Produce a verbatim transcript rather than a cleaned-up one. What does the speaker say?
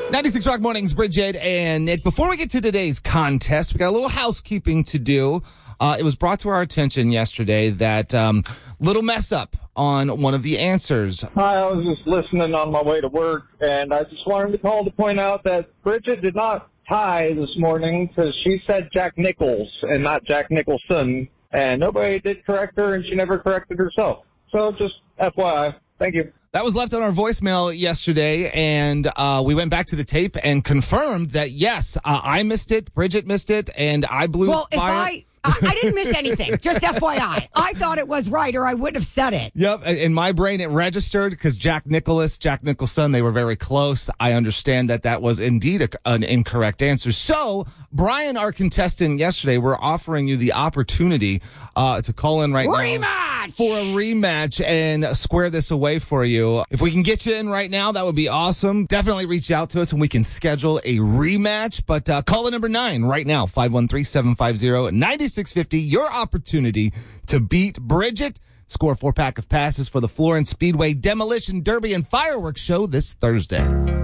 ninety-six Rock Mornings, Bridget and Nick. Before we get to today's contest, we got a little housekeeping to do. Uh, it was brought to our attention yesterday that um, little mess up on one of the answers. Hi, I was just listening on my way to work, and I just wanted to call to point out that Bridget did not tie this morning because she said Jack Nichols and not Jack Nicholson, and nobody did correct her, and she never corrected herself. So just F Y I. Thank you. That was left on our voicemail yesterday, and uh, we went back to the tape and confirmed that, yes, uh, I missed it, Bridget missed it, and I blew Well, fire. if I... I, I didn't miss anything. Just F Y I. I thought it was right, or I wouldn't have said it. Yep. In my brain, it registered because Jack Nicholas, Jack Nicholson, they were very close. I understand that that was indeed a, an incorrect answer. So, Brian, our contestant yesterday, we're offering you the opportunity uh, to call in right Rematch! now for a rematch and square this away for you. If we can get you in right now, that would be awesome. Definitely reach out to us and we can schedule a rematch. But uh, call in number nine right now, five one three, seven five zero, nine six five zero. Your opportunity to beat Bridget. Score a four pack of passes for the Florence Speedway Demolition Derby and Fireworks Show this Thursday.